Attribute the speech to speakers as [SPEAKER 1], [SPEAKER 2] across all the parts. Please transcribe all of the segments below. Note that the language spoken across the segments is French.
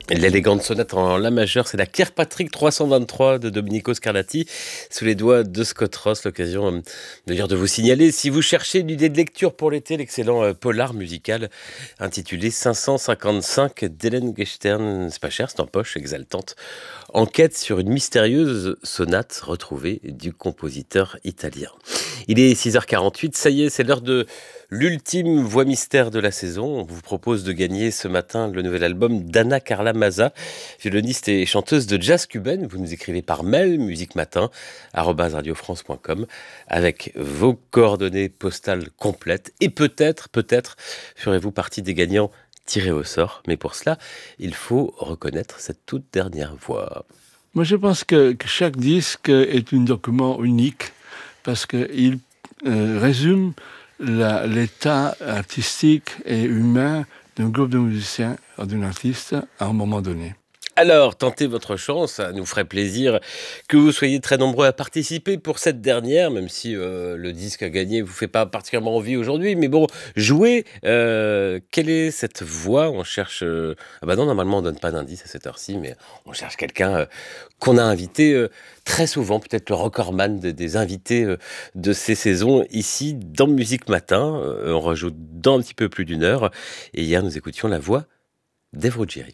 [SPEAKER 1] L'élégante sonate en la majeure, c'est la Kirkpatrick 323 de Domenico Scarlatti, sous les doigts de Scott Ross. L'occasion de vous signaler, si vous cherchez une idée de lecture pour l'été, l'excellent polar musical intitulé 555 d'Hélène Gechtern. C'est pas cher, c'est en poche, exaltante. Enquête sur une mystérieuse sonate retrouvée du compositeur italien. Il est 6h48, ça y est, c'est l'heure de l'ultime voix mystère de la saison. On vous propose de gagner ce matin le nouvel album d'Anna Carla Maza, violoniste et chanteuse de jazz cubaine. Vous nous écrivez par mail musicmatin@radiofrance.com avec vos coordonnées postales complètes et peut-être ferez-vous partie des gagnants tirés au sort. Mais pour cela, il faut reconnaître cette toute dernière voix.
[SPEAKER 2] Moi, je pense que chaque disque est un document unique parce qu'il résume l'état artistique et humain d'un groupe de musiciens ou d'un artiste à un moment donné.
[SPEAKER 1] Alors, tentez votre chance, ça nous ferait plaisir que vous soyez très nombreux à participer pour cette dernière, même si le disque à gagner vous fait pas particulièrement envie aujourd'hui, mais bon, jouez, quelle est cette voix? On cherche... Ah bah non, normalement on donne pas d'indice à cette heure-ci, mais on cherche quelqu'un qu'on a invité très souvent, peut-être le recordman des invités de ces saisons, ici dans Musique Matin. On rejoue dans un petit peu plus d'une heure, et hier nous écoutions la voix d'Ève Ruggieri.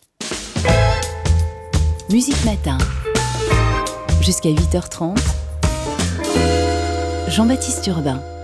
[SPEAKER 3] Musique Matin, jusqu'à 8h30, Jean-Baptiste Urbain.